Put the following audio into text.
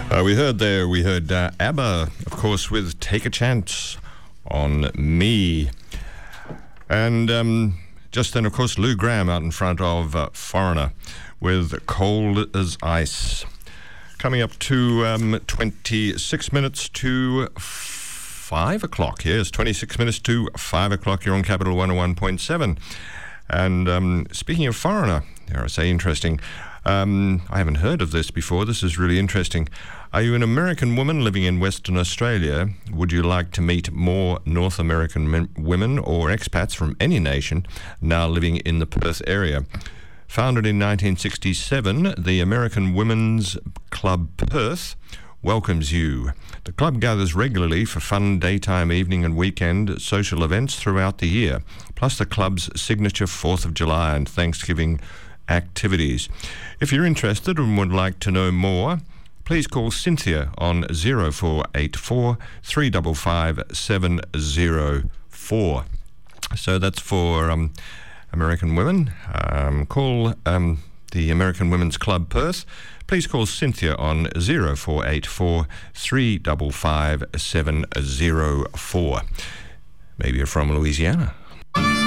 We heard ABBA, of course, with Take a Chance on Me. And just then, of course, Lou Gramm out in front of Foreigner with Cold as Ice. Coming up to 26 minutes to 5 o'clock. Yes, 26 minutes to 5 o'clock. You're on Capital 101.7. And speaking of Foreigner, dare I say interesting, I haven't heard of this before. This is really interesting. Are you an American woman living in Western Australia? Would you like to meet more North American women or expats from any nation now living in the Perth area? Founded in 1967, the American Women's Club Perth welcomes you. The club gathers regularly for fun daytime, evening and weekend social events throughout the year, plus the club's signature 4th of July and Thanksgiving activities. If you're interested and would like to know more, please call Cynthia on 0484 355 704. So that's for American women. Call the American Women's Club Perth. Please call Cynthia on 0484 355 704. Maybe you're from Louisiana.